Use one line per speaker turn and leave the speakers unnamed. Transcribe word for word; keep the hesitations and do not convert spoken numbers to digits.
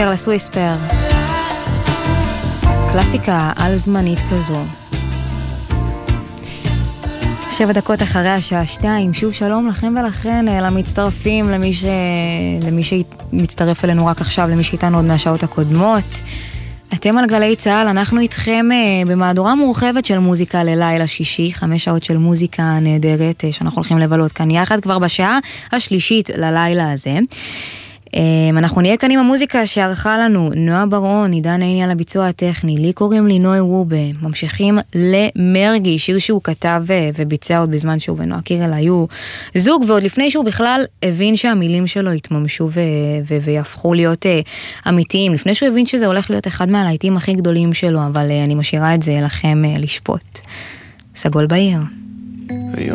קרלס וויספר, קלאסיקה על זמנית כזו. שבע דקות אחרי השעה שתיים, שוב שלום לכם ולכן, למצטרפים, למי, ש... למי שמצטרף אלינו רק עכשיו, למי שאיתנו עוד מהשעות הקודמות. אתם על גלי צהל, אנחנו איתכם במהדורה מורחבת של מוזיקה ללילה שישי, חמש שעות של מוזיקה נהדרת, שאנחנו הולכים לבלות כאן יחד כבר בשעה השלישית ללילה הזה. אנחנו נהיה כאן עם המוזיקה שערכה לנו נועה ברון, עידן עיני על הביצוע הטכני, לי קוראים לי נוי וובה, ממשיכים למרגי, שיר שהוא כתב וביצע עוד בזמן שהוא ונועה קירל היו זוג, ועוד לפני שהוא בכלל הבין שהמילים שלו התממשו ו- ו- ויהפכו להיות אמיתיים, לפני שהוא הבין שזה הולך להיות אחד מהלהיטים הכי גדולים שלו, אבל אני משאירה את זה לכם לשפוט. סגול בעיר.